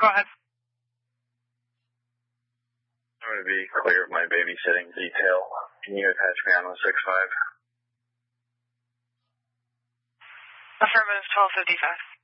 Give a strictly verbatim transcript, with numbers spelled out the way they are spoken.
Go ahead. I'm going to be clear of my babysitting detail. Can you attach me on the six five? Affirmative twelve fifty-five.